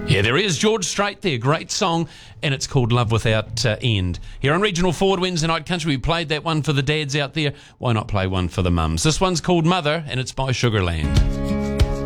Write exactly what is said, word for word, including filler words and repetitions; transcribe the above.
Yeah, there is George Strait there. Great song, and it's called Love Without uh, End. Here on Regional Forward Wednesday Night Country, we played that one for the dads out there. Why not play one for the mums? This one's called Mother, and it's by Sugarland.